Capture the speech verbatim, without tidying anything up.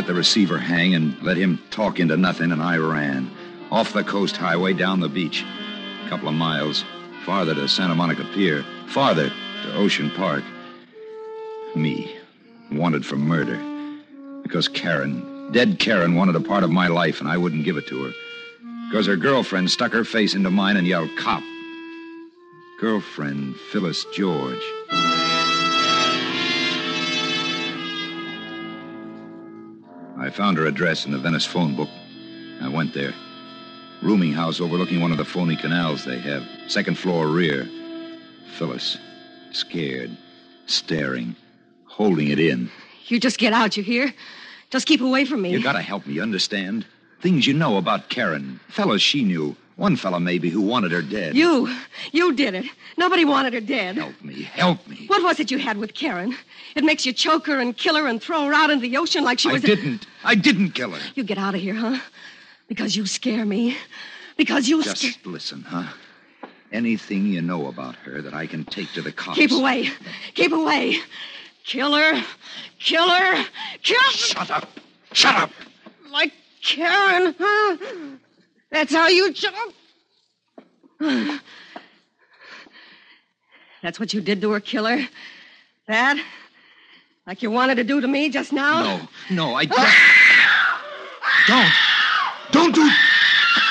let the receiver hang and let him talk into nothing, and I ran. Off the coast highway, down the beach. A couple of miles. Farther to Santa Monica Pier. Farther to Ocean Park. Me. Wanted for murder. Because Karen, dead Karen, wanted a part of my life, and I wouldn't give it to her. Because her girlfriend stuck her face into mine and yelled, "Cop." Girlfriend, Phyllis George. I found her address in the Venice phone book. I went there. Rooming house overlooking one of the phony canals they have. Second floor rear. Phyllis. Scared. Staring. Holding it in. You just get out, you hear? Just keep away from me. You gotta help me, understand? Things you know about Karen. Fellas she knew. One fella maybe who wanted her dead. You. You did it. Nobody wanted her dead. Help me. Help me. What was it you had with Karen? It makes you choke her and kill her and throw her out into the ocean like she was... I didn't. I didn't kill her. You get out of here, huh? Because you scare me. Because you... Just sca- listen, huh? Anything you know about her that I can take to the cops. Keep away. Keep away. Kill her. Kill her. Kill her. Shut up. Shut up. Like Karen, huh? That's how you jump. That's what you did to her, killer? That? Like you wanted to do to me just now? No, no, I don't. Don't. Don't do...